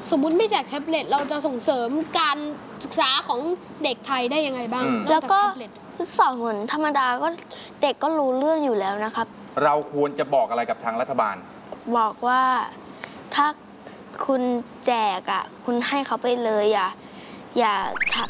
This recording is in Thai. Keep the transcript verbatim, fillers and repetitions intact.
สมมุติไม่แจกแท็บเล็ตเราจะส่งเสริมการศึกษาของเด็กไทยได้ยังไงบ้างนอกจากแท็บเล็ตสอนเหมือนธรรมดาก็เด็กก็รู้เรื่องอยู่แล้วนะครับเราควรจะบอกอะไรกับทางรัฐบาลบอกว่าถ้าคุณแจกอ่ะคุณให้เขาไปเลยอย่าอย่า